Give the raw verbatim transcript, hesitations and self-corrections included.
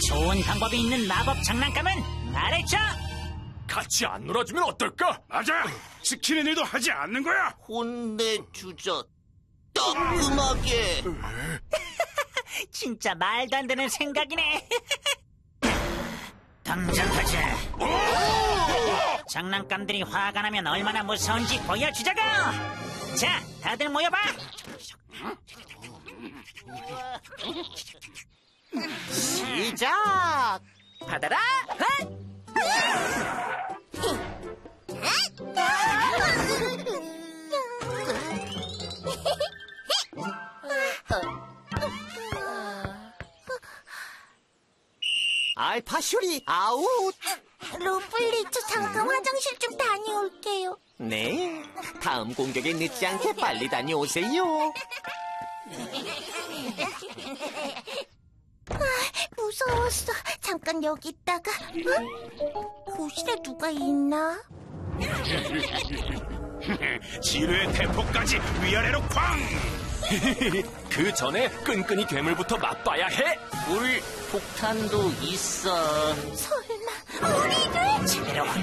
좋은 방법이 있는 마법 장난감은 말해줘. 같이 안 놀아주면 어떨까? 맞아! 시키는 일도 하지 않는 거야! 혼내주자. 따끔하게. 진짜 말도 안 되는 생각이네. 당장 가자. 장난감들이 화가 나면 얼마나 무서운지 보여주자고. 자, 다들 모여봐. 시작. 받아라. 알파슈리 아웃. 럼블리, 저 잠깐 화장실 좀 다녀올게요. 네, 다음 공격에 늦지 않게 빨리 다녀오세요. 아, 무서웠어. 잠깐 여기 있다가. 어? 교실에 누가 있나? 지뢰의 대포까지 위아래로 쾅! 그 전에 끈끈이 괴물부터 맛봐야 해. 물 폭탄도 있어. 설마 우리를? 제대로